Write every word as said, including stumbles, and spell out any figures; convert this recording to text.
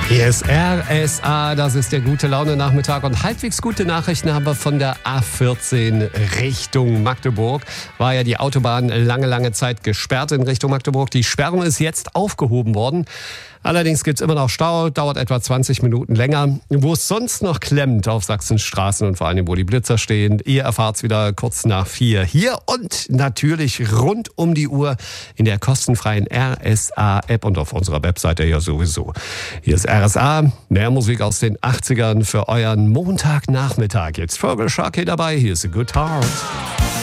Hier ist R S A, das ist der gute Laune-Nachmittag und halbwegs gute Nachrichten haben wir von der A vierzehn Richtung Magdeburg. War ja die Autobahn lange, lange Zeit gesperrt in Richtung Magdeburg. Die Sperrung ist jetzt aufgehoben worden. Allerdings gibt's immer noch Stau, dauert etwa zwanzig Minuten länger. Wo es sonst noch klemmt auf Sachsens Straßen und vor allem, wo die Blitzer stehen, ihr erfahrt's wieder kurz nach vier hier und natürlich rund um die Uhr in der kostenfreien R S A-App und auf unserer Webseite ja sowieso. Hier ist R S A, mehr Musik aus den achtzigern für euren Montagnachmittag. Jetzt Vogel Sharky dabei, hier ist A Good Heart.